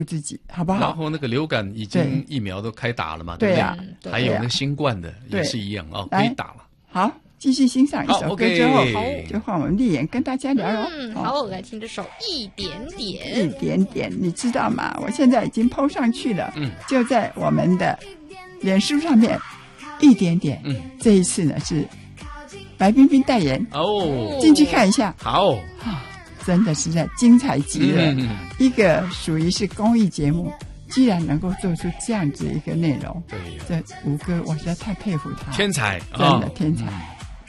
自己，好不好？ 然后那个流感已经疫苗都开打了嘛， 对呀， 还有那新冠的也是一样哦，可以打了。 好，继续欣赏一首歌之后，就换我们丽妍跟大家聊聊。 好，我来听这首《一点点》。 一点点，你知道吗？我现在已经 po 上去了，就在我们的脸书上面，一点点。这一次呢是白冰冰代言哦， 进去看一下。 好。 真的实在精彩极了，一个属于是公益节目，居然能够做出这样子一个内容， 对， 这吴哥我实在太佩服他， 天才， 真的天才。